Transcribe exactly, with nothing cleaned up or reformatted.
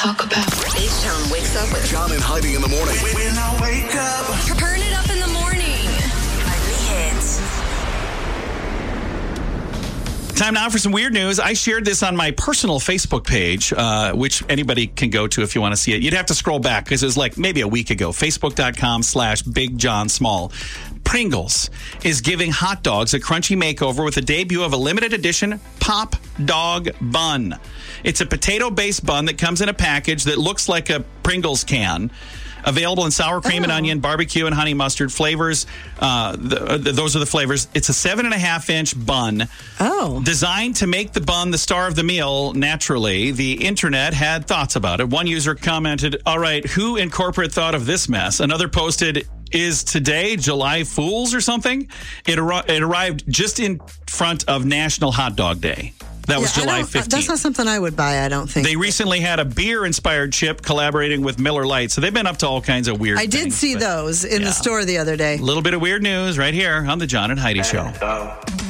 talk about. H-Town wakes up with John and Heidi in the morning. When I wake up. Turn it up in the morning. Heidi Hits. Time now for some weird news. I shared this on my personal Facebook page, uh, which anybody can go to if you want to see it. You'd have to scroll back because it was like maybe a week ago. Facebook.com slash Big John Small. Pringles is giving hot dogs a crunchy makeover with the debut of a limited edition Pop Dog Bun. It's a potato-based bun that comes in a package that looks like a Pringles can. Available in sour cream oh. and onion, barbecue and honey mustard flavors. Uh, the, the, those are the flavors. It's a seven and a half inch bun. Oh. Designed to make the bun the star of the meal naturally. The internet had thoughts about it. One user commented, all right, who in corporate thought of this mess? Another posted, is today July Fools or something? It, ar- it arrived just in front of National Hot Dog Day. That was Yeah, I July don't- fifteenth. That's not something I would buy, I don't think. They recently had a beer-inspired chip collaborating with Miller Lite, so they've been up to all kinds of weird I did things, see but- those in yeah. the store the other day. A little bit of weird news right here on the John and Heidi Show.